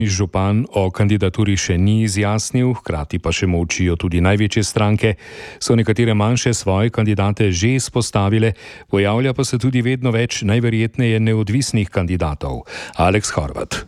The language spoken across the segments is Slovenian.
Župan o kandidaturi še ni izjasnil, hkrati pa še molčijo tudi največje stranke. So nekatere manjše svoje kandidate že izpostavile, pojavlja pa se tudi vedno več najverjetneje neodvisnih kandidatov. Aleks Horvat.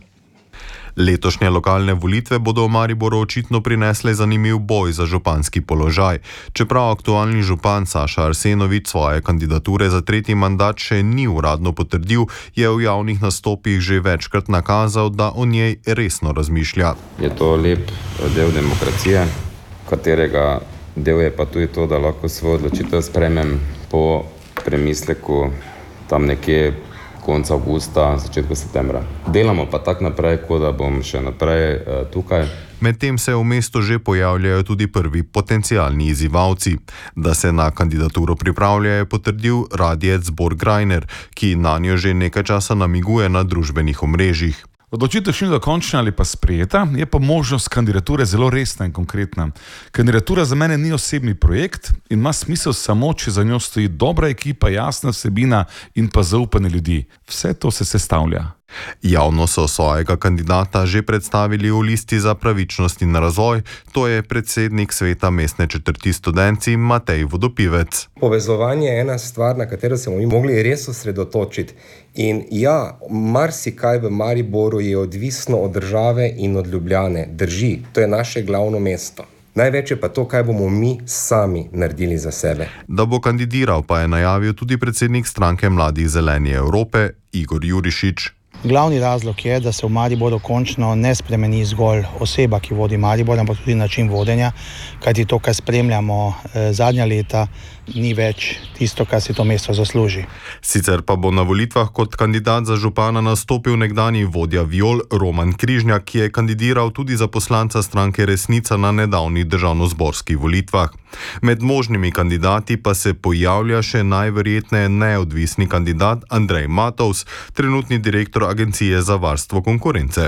Letošnje lokalne volitve bodo v Mariboru očitno prinesle zanimiv boj za županski položaj. Čeprav aktualni župan Saša Arsenovič svoje kandidature za tretji mandat še ni uradno potrdil, je v javnih nastopih že večkrat nakazal, da o njej resno razmišlja. Je to lep del demokracije, katerega del je pa tudi to, da lahko svojo odločitev sprejmem po premisleku tam nekje konca avgusta, začetku septembra. Delamo pa tak naprej, kot da bom še naprej tukaj. Medtem se v mestu že pojavljajo tudi prvi potencialni izzivalci. Da se na kandidaturo pripravlja, je potrdil radijec Borg Greiner, ki nanjo že nekaj časa namiguje na družbenih omrežjih. Odločitev še ni dokončna ali pa sprejeta, je pa možnost kandidature zelo resna in konkretna. Kandidatura za mene ni osebni projekt in ima smisel samo, če za njo stoji dobra ekipa, jasna vsebina in pa zaupanje ljudi. Vse to se sestavlja. Javno so svojega kandidata že predstavili v Listi za pravičnost in razvoj, to je predsednik sveta mestne četrti Studenci Matej Vodopivec. Povezovanje je ena stvar, na katero se bomo mogli res osredotočiti. In ja, marsikaj v Mariboru je odvisno od države in od Ljubljane. Drži, to je naše glavno mesto. Največ je pa to, kaj bomo mi sami naredili za sebe. Da bo kandidiral, pa je najavil tudi predsednik stranke Mladih zelenih Evrope Igor Jurišič. Glavni razlog je, da se v Mariboru končno ne spremeni zgolj oseba, ki vodi Maribor, ampak tudi način vodenja, kajti to, kar spremljamo zadnja leta, ni več tisto, kar si to mesto zasluži. Sicer pa bo na volitvah kot kandidat za župana nastopil nekdanji vodja Viol Roman Križnjak, ki je kandidiral tudi za poslanca stranke Resnica na nedavnih državnozborskih volitvah. Med možnimi kandidati pa se pojavlja še najverjetneje neodvisni kandidat Andrej Matovs, trenutni direktor Agencije za varstvo konkurence.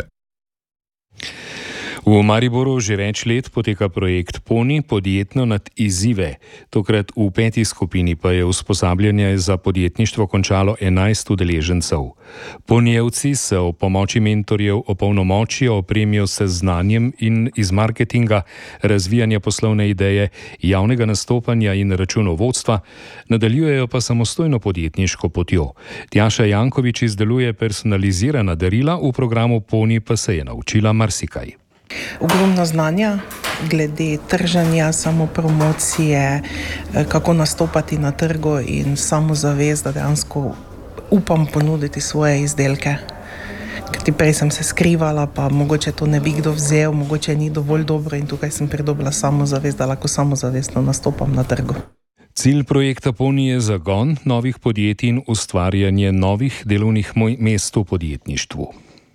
V Mariboru že več let poteka projekt Poni podjetno nad izzive. Tokrat v 5. skupini pa je usposabljanje za podjetništvo končalo 11 udeležencev. Ponijevci se ob pomoči mentorjev opolnomočijo, opremijo se znanjem in iz marketinga, razvijanja poslovne ideje, javnega nastopanja in računovodstva, nadaljujejo pa samostojno podjetniško potjo. Tjaša Jankovič izdeluje personalizirana darila, v programu Poni pa se je naučila marsikaj. Ogromno znanja glede trženja, samopromocije, kako nastopati na trgu in samozavest, da dejansko upam ponuditi svoje izdelke. Ker prej sem se skrivala, pa mogoče to ne bi kdo vzel, mogoče ni dovolj dobro in tukaj sem pridobila samozavest, da lahko samozavestno nastopam na trgu. Cilj projekta Poni je zagon novih podjetij in ustvarjanje novih delovnih mest v podjetništvu.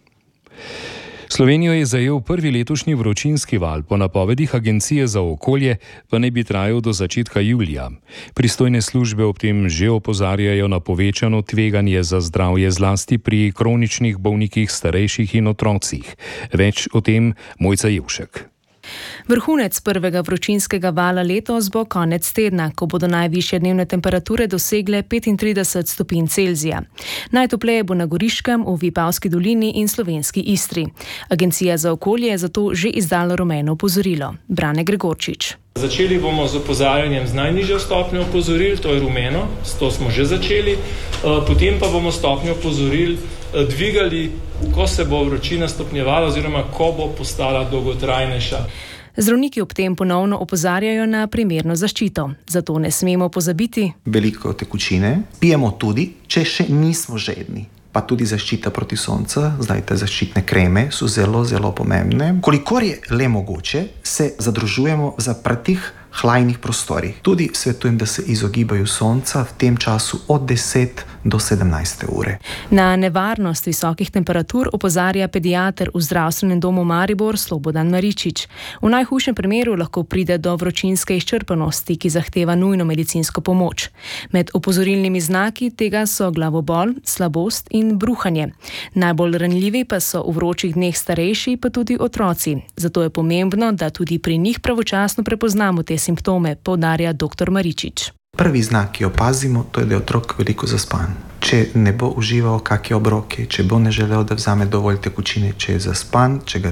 Slovenijo je zajel prvi letošnji vročinski val, po napovedih Agencije za okolje pa naj bi trajal do začetka julija. Pristojne službe ob tem že opozarjajo na povečano tveganje za zdravje zlasti pri kroničnih bolnikih, starejših in otrocih. Več o tem Mojca Jevšek. Vrhunec prvega vročinskega vala letos bo konec tedna, ko bodo najvišje dnevne temperature dosegle 35 stopinj Celzija. Najtopleje bo na Goriškem, v Vipavski dolini in slovenski Istri. Agencija za okolje je zato že izdala rumeno opozorilo. Brane Gregorčič. Začeli bomo z opozarjanjem z najnižjo stopnjo opozoril, to je rumeno, s to smo že začeli, potem pa bomo stopnjo opozoril dvigali, ko se bo vročina stopnjevala oziroma ko bo postala dolgotrajnejša. Zdravniki ob tem ponovno opozarjajo na primerno zaščito. Zato ne smemo pozabiti. Veliko tekočine pijemo tudi, če še nismo žedni. Pa tudi zaščita proti soncu, zdaj te zaščitne kreme so zelo, zelo pomembne. Kolikor je le mogoče, se zadržujemo v zaprtih, hlajnih prostorih. Tudi svetujem, da se izogibajo sonca v tem času od 10 do 17 ure. Na nevarnost visokih temperatur opozarja pediater v zdravstvenem domu Maribor Slobodan Maričič. V najhujšem primeru lahko pride do vročinske izčrpanosti, ki zahteva nujno medicinsko pomoč. Med opozorilnimi znaki tega so glavobol, slabost in bruhanje. Najbolj ranljivi pa so v vročih dneh starejši, pa tudi otroci. Zato je pomembno, da tudi pri njih pravočasno prepoznamo te simptome, poudarja dr. Maričič. Prvi znak, ki opazimo, to je, da je otrok veliko zaspan. če ne bo užival kakšne obroke, če bo ne želel, da vzame dovolj tekočine, če je zaspan, če ga